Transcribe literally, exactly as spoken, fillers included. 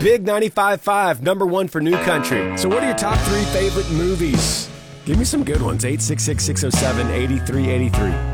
Big ninety-five point five, number one for New Country. So what are your top three favorite movies? Give me some good ones. eight six six, six oh seven, eight three eight three.